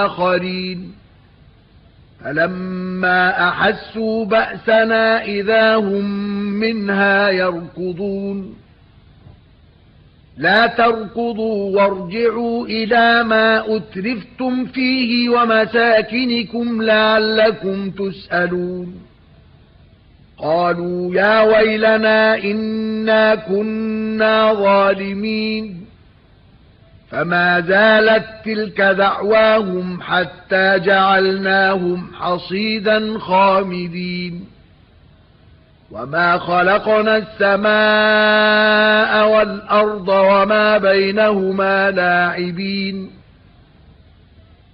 آخرين فلما أحسوا بأسنا إذا هم منها يركضون لا تركضوا وارجعوا إلى ما أترفتم فيه ومساكنكم لعلكم تسألون قالوا يا ويلنا إنا كنا ظالمين فما زالت تلك دعواهم حتى جعلناهم حصيدا خامدين وما خلقنا السماء والأرض وما بينهما لاعبين